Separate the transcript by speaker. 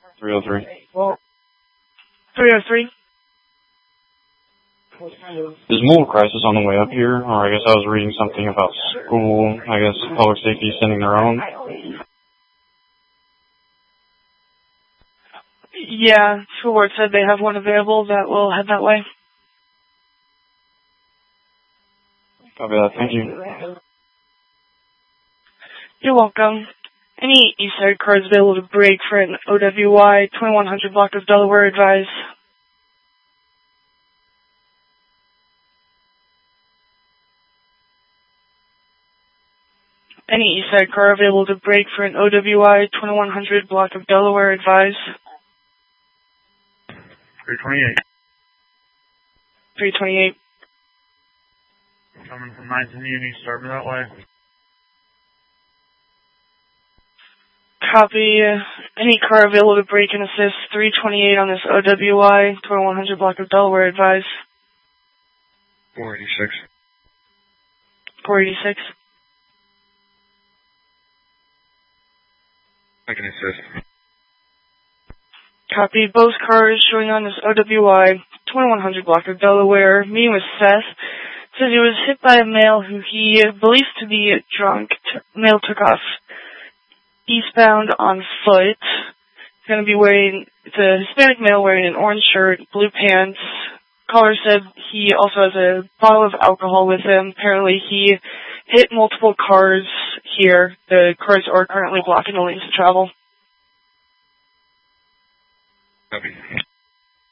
Speaker 1: 303.
Speaker 2: Well, 303.
Speaker 1: Is mole crisis on the way up here? Or I guess I was reading something about school. I guess public safety sending their own.
Speaker 2: Yeah, school board said they have one available that will head that way.
Speaker 1: Copy that. Thank you.
Speaker 2: You're welcome. Any East Side cars available to break for an OWI 2100 block of Delaware advise. Any East Side car available to break for an OWI 2100 block of Delaware advise.
Speaker 3: 328.
Speaker 2: 328.
Speaker 3: Coming from 19 Uni, starting that way.
Speaker 2: Copy. Any car available to break and assist 328 on this OWI 2100 block of Delaware advise.
Speaker 3: 486.
Speaker 2: 486.
Speaker 3: I can assist.
Speaker 2: Copy. Both cars showing on this OWI 2100 block of Delaware. Meeting with Seth. Says he was hit by a male who he believes to be drunk. Male took off eastbound on foot. He's going to be wearing, it's a Hispanic male wearing an orange shirt, blue pants. Caller said he also has a bottle of alcohol with him. Apparently he hit multiple cars here. The cars are currently blocking the lanes of travel.
Speaker 3: Copy.